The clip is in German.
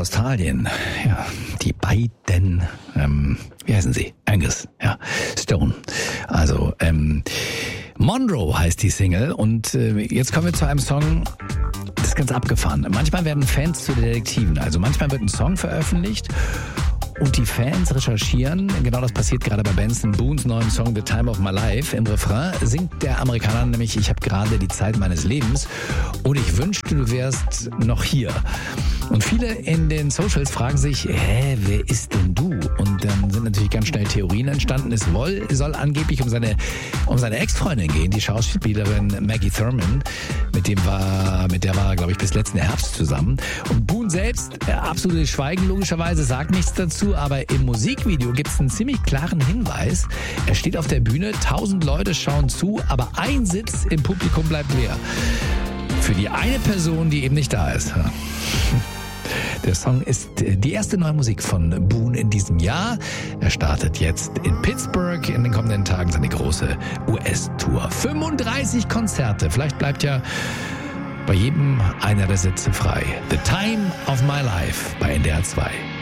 Australien. Ja, die beiden, wie heißen sie? Angus, ja, Stone. Also, Monroe heißt die Single und jetzt kommen wir zu einem Song, das ist ganz abgefahren. Manchmal werden Fans zu Detektiven, also manchmal wird ein Song veröffentlicht und die Fans recherchieren, genau das passiert gerade bei Benson Boones neuen Song The Time of My Life. Im Refrain singt der Amerikaner nämlich, ich habe gerade die Zeit meines Lebens und ich wünschte, du wärst noch hier. Und viele in den Socials fragen sich, wer ist denn du? Und dann sind natürlich ganz schnell Theorien entstanden. Es soll angeblich um seine Ex-Freundin gehen, die Schauspielerin Maggie Thurman. Mit der war er, glaube ich, bis letzten Herbst zusammen. Und Boone selbst, absolutes Schweigen logischerweise, sagt nichts dazu, aber im Musikvideo gibt es einen ziemlich klaren Hinweis. Er steht auf der Bühne, 1000 Leute schauen zu, aber ein Sitz im Publikum bleibt leer. Für die eine Person, die eben nicht da ist. Der Song ist die erste neue Musik von Boone in diesem Jahr. Er startet jetzt in Pittsburgh in den kommenden Tagen seine große US-Tour. 35 Konzerte. Vielleicht bleibt ja bei jedem einer der Sitze frei. The Time of My Life bei NDR 2.